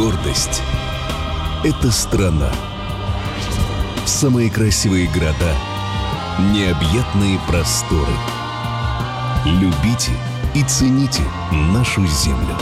Гордость — это страна. Самые красивые города, необъятные просторы. Любите и цените нашу землю.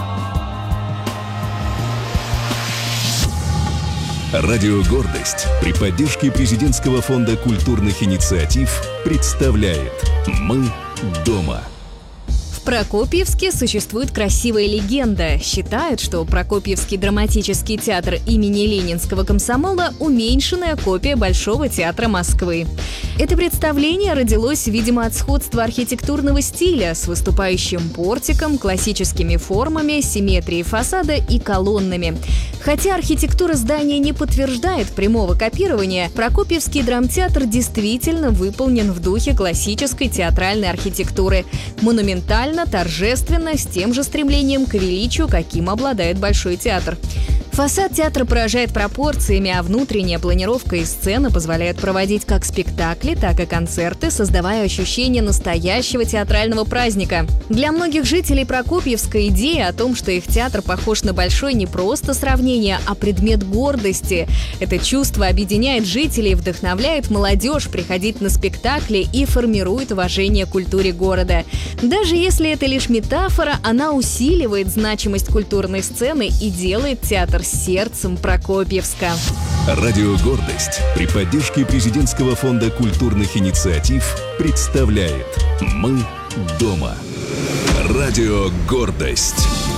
Радио «Гордость» при поддержке Президентского фонда культурных инициатив представляет «Мы дома». В Прокопьевске существует красивая легенда. Считают, что Прокопьевский драматический театр имени Ленинского комсомола – уменьшенная копия Большого театра Москвы. Это представление родилось, видимо, от сходства архитектурного стиля с выступающим портиком, классическими формами, симметрией фасада и колоннами. Хотя архитектура здания не подтверждает прямого копирования, Прокопьевский драмтеатр действительно выполнен в духе классической театральной архитектуры. Монументально, торжественно, с тем же стремлением к величию, каким обладает Большой театр. Фасад театра поражает пропорциями, а внутренняя планировка и сцена позволяют проводить как спектакли, так и концерты, создавая ощущение настоящего театрального праздника. Для многих жителей Прокопьевска идея о том, что их театр похож на Большой, не просто сравнение, а предмет гордости. Это чувство объединяет жителей, вдохновляет молодежь приходить на спектакли и формирует уважение к культуре города. Даже если это лишь метафора, она усиливает значимость культурной сцены и делает театр сердцем Прокопьевска. Радио «Гордость» при поддержке Президентского фонда культурных инициатив представляет «Мы дома». Радио «Гордость».